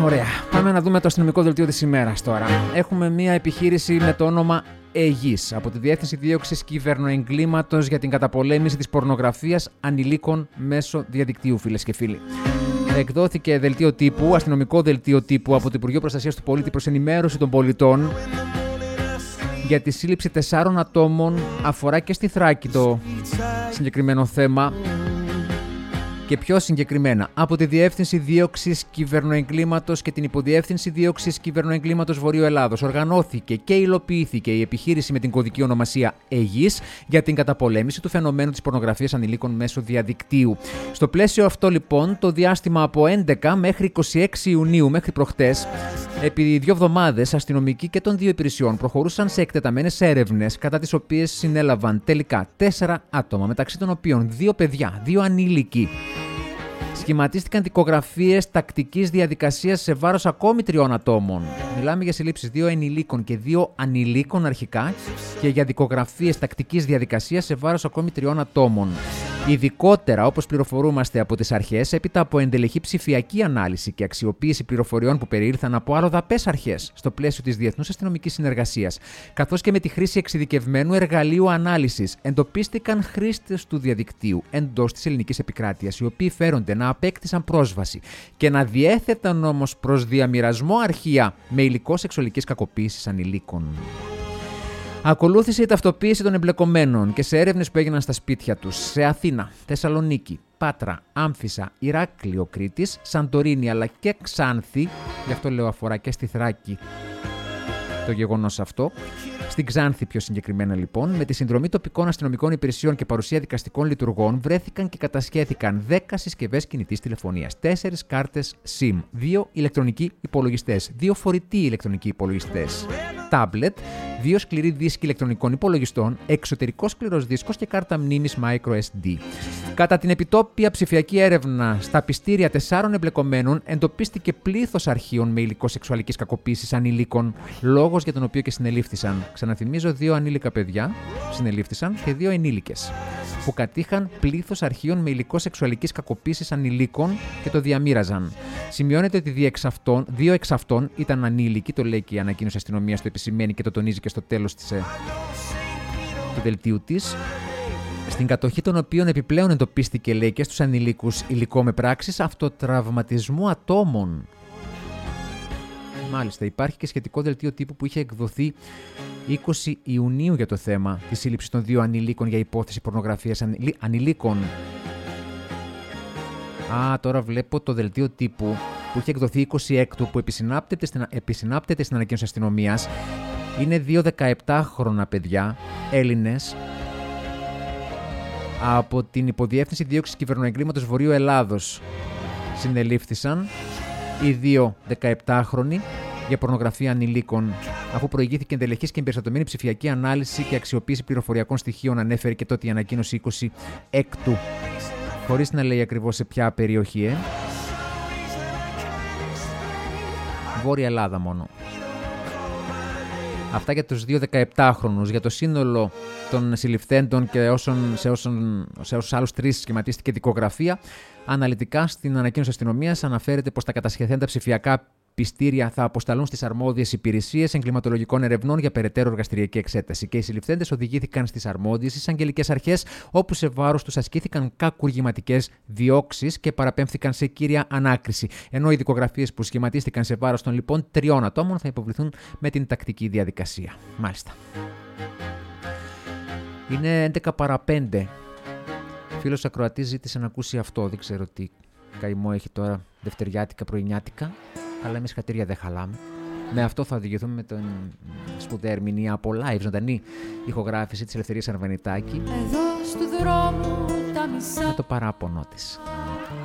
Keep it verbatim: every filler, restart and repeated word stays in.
Ωραία. Πάμε να δούμε το αστυνομικό δελτίο της ημέρας τώρα. Έχουμε μια επιχείρηση με το όνομα Αιγής από τη Διεύθυνση Δίωξης Κυβερνοεγκλήματος για την καταπολέμηση της πορνογραφίας ανηλίκων μέσω διαδικτύου, φίλες και φίλοι. Εκδόθηκε δελτίο τύπου, αστυνομικό δελτίο τύπου από το Υπουργείο Προστασίας του Πολίτη προς ενημέρωση των πολιτών για τη σύλληψη τεσσάρων ατόμων. Αφορά και στη Θράκη το συγκεκριμένο θέμα. Και πιο συγκεκριμένα, από τη Διεύθυνση Δίωξης Κυβερνοεγκλήματος και την Υποδιεύθυνση Δίωξης Κυβερνοεγκλήματος Βορείου Ελλάδος οργανώθηκε και υλοποιήθηκε η επιχείρηση με την κωδική ονομασία Αιγής για την καταπολέμηση του φαινομένου της πορνογραφίας ανηλίκων μέσω διαδικτύου. Στο πλαίσιο αυτό, λοιπόν, το διάστημα από έντεκα μέχρι είκοσι έξι Ιουνίου, μέχρι προχτές, επί δύο εβδομάδες, αστυνομικοί και των δύο υπηρεσιών προχωρούσαν σε εκτεταμένες έρευνες, κατά τις οποίες συνέλαβαν τελικά τέσσερα άτομα, μεταξύ των οποίων δύο παιδιά, δύο ανήλικοι. Σχηματίστηκαν δικογραφίες τακτικής διαδικασίας σε βάρος ακόμη τριών ατόμων. Μιλάμε για συλλήψεις δύο ενηλίκων και δύο ανηλίκων αρχικά και για δικογραφίες τακτικής διαδικασίας σε βάρος ακόμη τριών ατόμων. Ειδικότερα, όπως πληροφορούμαστε από τις αρχές, έπειτα από εντελεχή ψηφιακή ανάλυση και αξιοποίηση πληροφοριών που περιήλθαν από αλλοδαπές αρχές στο πλαίσιο της διεθνούς αστυνομικής συνεργασίας, καθώς και με τη χρήση εξειδικευμένου εργαλείου ανάλυσης, εντοπίστηκαν χρήστες του διαδικτύου εντός της ελληνικής επικράτειας, οι οποίοι φέρονται να απέκτησαν πρόσβαση και να διέθεταν όμως προς διαμοιρασμό αρχεία με υλικό σεξουαλικής κακοποίησης ανηλίκων. Ακολούθησε η ταυτοποίηση των εμπλεκομένων και σε έρευνες που έγιναν στα σπίτια τους σε Αθήνα, Θεσσαλονίκη, Πάτρα, Άμφισσα, Ηράκλειο Κρήτης, Σαντορίνη αλλά και Ξάνθη, γι' αυτό λέω αφορά και στη Θράκη το γεγονός αυτό. Στην Ξάνθη πιο συγκεκριμένα, λοιπόν, με τη συνδρομή τοπικών αστυνομικών υπηρεσιών και παρουσία δικαστικών λειτουργών, βρέθηκαν και κατασχέθηκαν δέκα συσκευές κινητής τηλεφωνίας, τέσσερις κάρτες SIM, δύο ηλεκτρονικοί υπολογιστές, δύο φορητοί ηλεκτρονικοί υπολογιστές, τάμπλετ, δύο σκληροί δίσκοι ηλεκτρονικών υπολογιστών, εξωτερικός σκληρός δίσκος και κάρτα μνήμης microSD. Κατά την επιτόπια ψηφιακή έρευνα στα πιστήρια τεσσάρων εμπλεκομένων, εντοπίστηκε πλήθος αρχείων με υλικό σεξουαλικής κακοποίησης ανηλίκων, λόγος για τον οποίο και συνελήφθησαν. Ξαναθυμίζω, δύο ανήλικα παιδιά συνελήφθησαν και δύο ενήλικες, που κατήχαν πλήθος αρχείων με υλικό σεξουαλικής κακοποίησης ανηλίκων και το διαμοίραζαν. Σημειώνεται ότι δύο εξ αυτών, δύο εξ αυτών ήταν ανήλικοι, το λέει και η ανακοίνωση αστυνομίας, το επισημαίνει και το τονίζει και στο τέλος της, ε, του δελτίου της. Στην κατοχή των οποίων επιπλέον εντοπίστηκε, λέει, και στους ανηλίκους υλικό με πράξεις αυτοτραυματισμού ατόμων. Μάλιστα, υπάρχει και σχετικό δελτίο τύπου που είχε εκδοθεί είκοσι Ιουνίου για το θέμα της σύλληψης των δύο ανηλίκων για υπόθεση πορνογραφίας ανηλίκων. Α, τώρα βλέπω το δελτίο τύπου που είχε εκδοθεί είκοσι Έκτου, που επισυνάπτεται στην, επισυνάπτεται στην ανακοίνωση αστυνομίας. Είναι δύο δεκαεπτάχρονα παιδιά, Έλληνες, από την Υποδιεύθυνση Δίωξης Κυβερνοεγκλήματος Βορείου Ελλάδος. Συνελήφθησαν οι δύο δεκαεπτάχρονοι για πορνογραφία ανηλίκων, αφού προηγήθηκε εντελεχής και εμπεριστατωμένη ψηφιακή ανάλυση και αξιοποίηση πληροφοριακών στοιχείων, ανέφερε και τότε η ανακοίνωση είκοσι Έκτου. Χωρίς να λέει ακριβώς σε ποια περιοχή, ε. Βόρεια Ελλάδα μόνο. Αυτά για τους δύο δεκαεπτάχρονους. Για το σύνολο των συλληφθέντων και όσων, σε, όσων, σε όσους άλλους τρεις σχηματίστηκε δικογραφία, αναλυτικά στην ανακοίνωση αστυνομίας αναφέρεται πως τα κατασχεθέντα ψηφιακά πιστήρια θα αποσταλούν στις αρμόδιες υπηρεσίες εγκληματολογικών ερευνών για περαιτέρω εργαστηριακή εξέταση. Και οι συλληφθέντες οδηγήθηκαν στις αρμόδιες εισαγγελικές αρχές, όπου σε βάρος τους ασκήθηκαν κακουργηματικές διώξεις και παραπέμφθηκαν σε κύρια ανάκριση. Ενώ οι δικογραφίες που σχηματίστηκαν σε βάρος των λοιπόν τριών ατόμων θα υποβληθούν με την τακτική διαδικασία. Μάλιστα. Είναι έντεκα παρά πέντε. Φίλος ακροατής ζήτησε να ακούσει αυτό. Δεν ξέρω τι καημό έχει τώρα δευτεριάτικα, πρωινιάτικα. Αλλά εμείς χατήρια δεν χαλάμε. Με αυτό θα οδηγηθούμε με τον σπουδαία ερμηνεία από live, ζωντανή ηχογράφηση της Ελευθερίας Αρβανιτάκη. Εδώ στου δρόμου τα μισά. Με το παράπονο της.